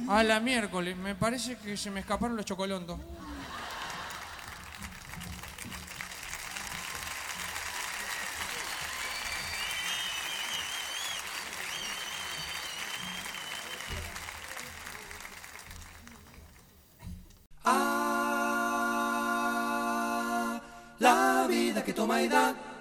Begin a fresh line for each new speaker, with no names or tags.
A la miércoles. Me parece que se me escaparon los chocolontos.
La vida que toma y da.